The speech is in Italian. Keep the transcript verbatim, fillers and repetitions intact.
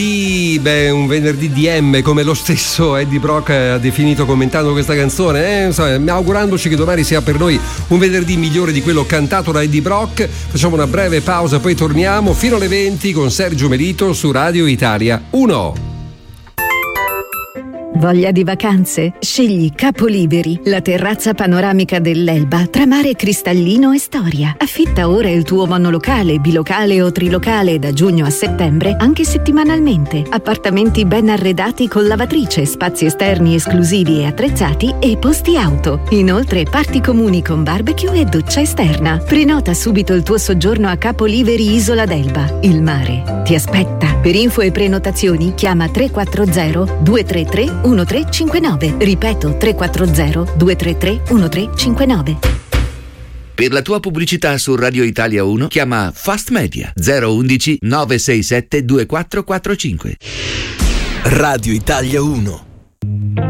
Beh, un venerdì D M, come lo stesso Eddie Brock ha definito commentando questa canzone, eh? Insomma, augurandoci che domani sia per noi un venerdì migliore di quello cantato da Eddie Brock. Facciamo una breve pausa, poi torniamo fino alle venti con Sergio Melito su Radio Italia uno. Voglia di vacanze? Scegli Capoliberi, la terrazza panoramica dell'Elba tra mare cristallino e storia. Affitta ora il tuo monolocale, bilocale o trilocale da giugno a settembre, anche settimanalmente. Appartamenti ben arredati con lavatrice, spazi esterni esclusivi e attrezzati e posti auto. Inoltre parti comuni con barbecue e doccia esterna. Prenota subito il tuo soggiorno a Capoliberi Isola d'Elba. Il mare ti aspetta. Per info e prenotazioni chiama tre quattro zero due tre tre uno tre cinque nove. Ripeto, tre quattro zero due tre tre uno tre cinque nove. Per la tua pubblicità su Radio Italia uno chiama Fast Media zero uno uno nove sei sette due quattro quattro cinque. Radio Italia uno.